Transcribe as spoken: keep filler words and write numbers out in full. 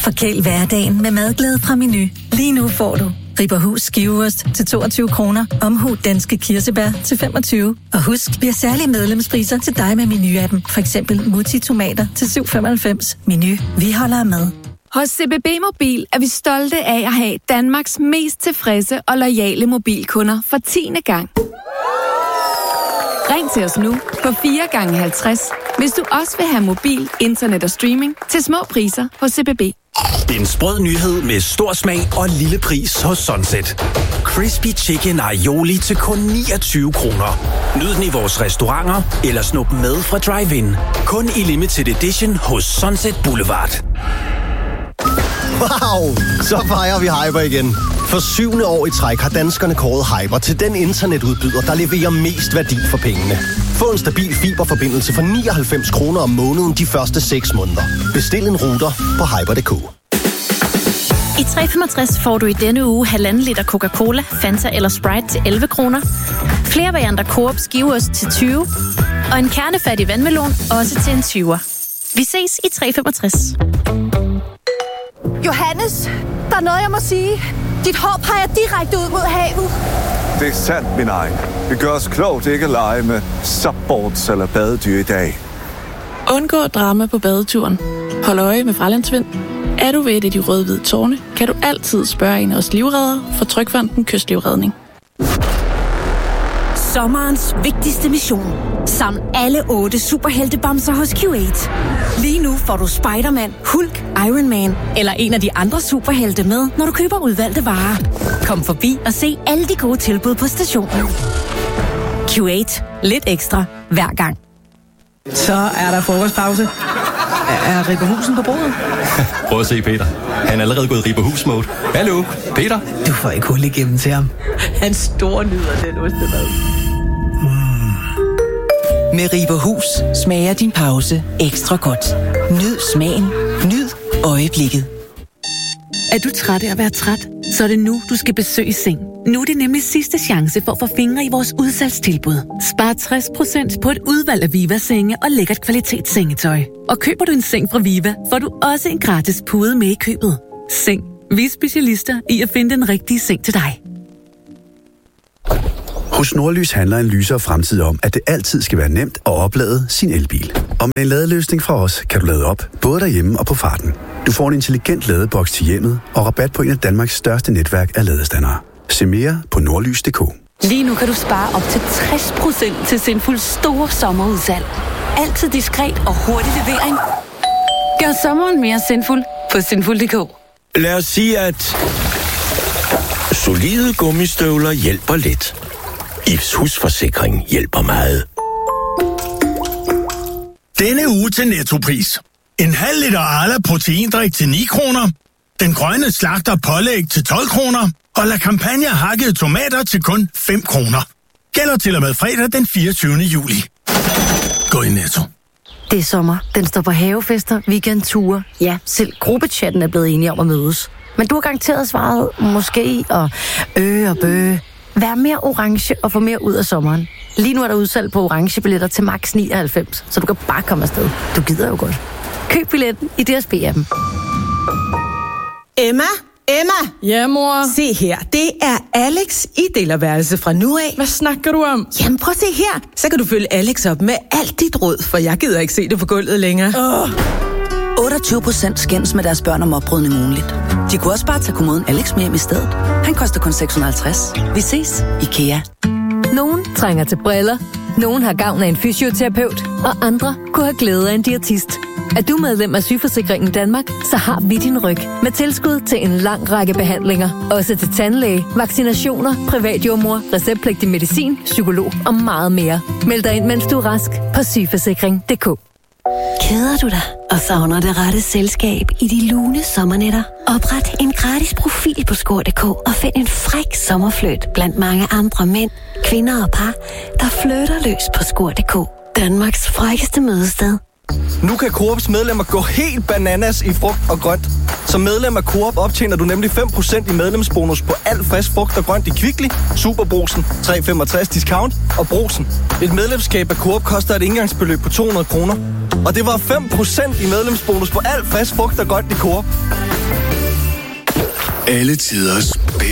Forkæl hverdagen med madglæde fra Menu. Lige nu får du Ribberhus skiveost til toogtyve kroner, Omhu danske kirsebær til femogtyve. Og husk, vi har særlige medlemspriser til dig med Menu-appen. For eksempel Mutti tomater til syv femoghalvfems. Menu, vi holder med. Hos C B B Mobil er vi stolte af at have Danmarks mest tilfredse og loyale mobilkunder for tiende gang. Ring til os nu på fire gange halvtreds, hvis du også vil have mobil, internet og streaming til små priser hos C B B. En sprød nyhed med stor smag og lille pris hos Sunset. Crispy Chicken Aioli til kun niogtyve kroner. Nyd den i vores restauranter eller snup med fra drive-in. Kun i limited edition hos Sunset Boulevard. Wow! Så fejrer vi Hyper igen. For syvende år i træk har danskerne kåret Hyper til den internetudbyder, der leverer mest værdi for pengene. Få en stabil fiberforbindelse for nioghalvfems kroner om måneden de første seks måneder. Bestil en router på hyper punktum d k. I tre femogtres får du i denne uge halvanden liter Coca-Cola, Fanta eller Sprite til elleve kroner. Flere varianter Coop skiveost til tyve. Og en kernefattig vandmelon også til en tyver. Vi ses i tre femogtres. Johannes, der er noget, jeg må sige. Dit hår peger direkte ud mod havet. Det er sandt, min egen. Vi gør os klogt ikke at lege med subboards eller badedyr i dag. Undgå drama på badeturen. Hold øje med fralandsvind. Er du ved et af de røde-hvide tårne, kan du altid spørge en af os livreddere for Trygfonden Kystlivredning. Sommerens vigtigste mission. Saml alle otte superheltebamser hos Q otte. Lige nu får du Spider-Man, Hulk, Iron Man eller en af de andre superhelte med, når du køber udvalgte varer. Kom forbi og se alle de gode tilbud på stationen. Q otte. Lidt ekstra hver gang. Så er der frokostpause. Er Ribberhusen på bordet? Prøv at se Peter. Han er allerede gået i Ribberhus-mode. Hallo, Peter? Du får ikke hul igennem til ham. Han står nyder den ostemad. Mm. Med Ribberhus smager din pause ekstra godt. Nyd smagen. Nyd øjeblikket. Er du træt af at være træt? Så er det nu, du skal besøge Seng. Nu er det nemlig sidste chance for at få fingre i vores udsalgstilbud. Spar tres procent på et udvalg af Viva-senge og lækkert kvalitetssengetøj. Og køber du en seng fra Viva, får du også en gratis pude med i købet. Seng. Vi er specialister i at finde den rigtige seng til dig. Hos Nordlys handler en lysere fremtid om, at det altid skal være nemt at oplade sin elbil. Og med en ladeløsning fra os, kan du lade op, både derhjemme og på farten. Du får en intelligent ladeboks til hjemmet og rabat på en af Danmarks største netværk af ladestandere. Se mere på nordlys punktum d k. Lige nu kan du spare op til tres procent til Sinfuls store sommerudsalg. Altid diskret og hurtig levering. Gør sommeren mere sinful på sinful punktum d k. Lad os sige, at solide gummistøvler hjælper lidt. Ivs husforsikring hjælper meget. Denne uge til Nettopris. En halv liter Arla proteindrik til ni kroner. Den grønne slagter pålæg til tolv kroner. Og La Campagna hakkede tomater til kun fem kroner. Gælder til og med fredag den fireogtyvende juli. Gå i Netto. Det er sommer. Den står på havefester, weekendture. Ja, selv gruppechatten er blevet enige om at mødes. Men du har garanteret svaret måske og øh og bøge. Vær mere orange og få mere ud af sommeren. Lige nu er der udsalg på orange billetter til max nioghalvfems, så du kan bare komme afsted. Du gider jo godt. Køb billetten i D S B-appen. Emma? Emma? Ja, mor? Se her, det er Alex i delerværelse fra nu af. Hvad snakker du om? Jamen prøv at se her. Så kan du følge Alex op med alt dit råd, for jeg gider ikke se det på gulvet længere. Oh. otteogtyve procent skændes med deres børn om opbrydning ugenligt. De kunne også bare tage kommoden Alex med hjem i stedet. Han koster kun seks hundrede og halvtreds. Vi ses, IKEA. Nogen trænger til briller, nogen har gavn af en fysioterapeut, og andre kunne have glæde af en diætist. Er du medlem af Sygeforsikringen Danmark, så har vi din ryg med tilskud til en lang række behandlinger. Også til tandlæge, vaccinationer, privatjordmor, receptpligtig medicin, psykolog og meget mere. Meld dig ind, mens du er rask på sygeforsikring punktum d k. Keder du dig og savner det rette selskab i de lune sommernetter? Opret en gratis profil på skor punktum d k og find en fræk sommerfløjt blandt mange andre mænd, kvinder og par, der flytter løs på skor punktum d k. Danmarks frækkeste mødested. Nu kan Coops medlemmer gå helt bananas i frugt og grønt. Som medlem af Coop optjener du nemlig fem procent i medlemsbonus på alt frisk frugt og grønt i Kvickly, Superbrugsen, tre komma femogtres discount og Brugsen. Et medlemskab af Coop koster et indgangsbeløb på to hundrede kroner. Og det var fem procent i medlemsbonus på alt frisk frugt og grønt i Coop. Alle tiders